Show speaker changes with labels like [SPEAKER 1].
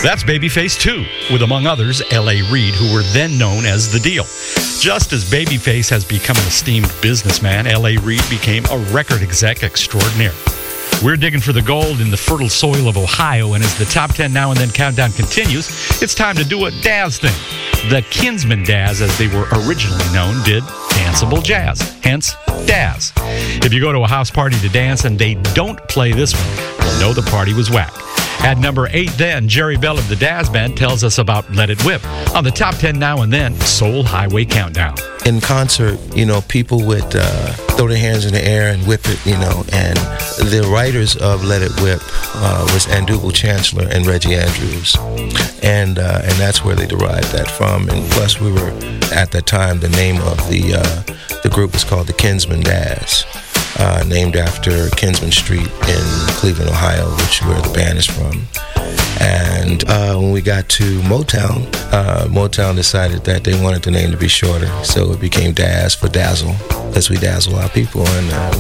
[SPEAKER 1] That's Babyface 2, with among others L.A. Reid, who were then known as The Deal. Just as Babyface has become an esteemed businessman, L.A. Reid became a record exec extraordinaire. We're digging for the gold in the fertile soil of Ohio, and as the Top 10 Now and Then countdown continues, it's time to do a Dazz thing. The Kinsmen Dazz, as they were originally known, did danceable jazz, hence Dazz. If you go to a house party to dance and they don't play this one, you'll know the party was whack. At number 8 then, Jerry Bell of the Dazz Band tells us about Let It Whip on the Top 10 Now and Then Soul Highway Countdown.
[SPEAKER 2] In concert, people would throw their hands in the air and whip it, and the writers of Let It Whip was Andugal Chancellor and Reggie Andrews, and that's where they derived that from. And plus, we were, at that time, the name of the group was called the Kinsmen Dazz. Named after Kinsman Street in Cleveland, Ohio, which where the band is from. And when we got to Motown, Motown decided that they wanted the name to be shorter, so it became Dazz for Dazzle, because we dazzle our people. And